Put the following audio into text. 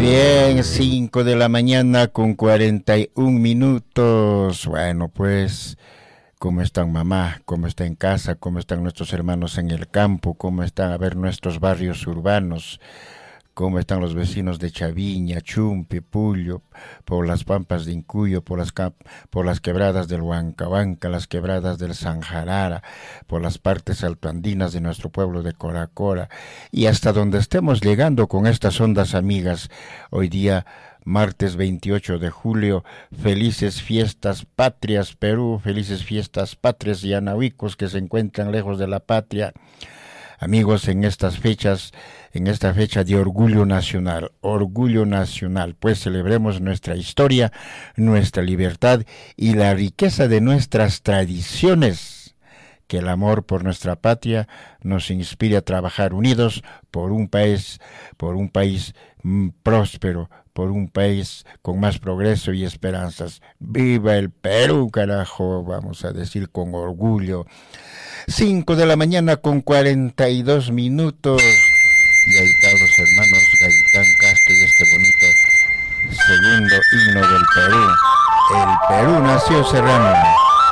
Bien, 5 de la mañana con 41 minutos. Bueno, pues, ¿cómo están mamá? ¿Cómo está en casa? ¿Cómo están nuestros hermanos en el campo? ¿Cómo están a ver nuestros barrios urbanos? ¿Cómo están los vecinos de Chaviña, Chumpi, Pullo, por las pampas de Incuyo, por las quebradas del Huancahuanca, las quebradas del Sanjarara, por las partes altoandinas de nuestro pueblo de Coracora, y hasta donde estemos llegando con estas ondas amigas? Hoy día, martes 28 de julio, felices fiestas patrias Perú, felices fiestas patrias y anahuicos que se encuentran lejos de la patria. Amigos, en estas fechas, en esta fecha de orgullo nacional, pues celebremos nuestra historia, nuestra libertad y la riqueza de nuestras tradiciones. Que el amor por nuestra patria nos inspire a trabajar unidos por un país próspero, por un país con más progreso y esperanzas. ¡Viva el Perú, carajo! Vamos a decir con orgullo. 5 de la mañana con 42 minutos. Y ahí están los hermanos Gaitán Castro y este bonito segundo himno del Perú. El Perú nació serrano.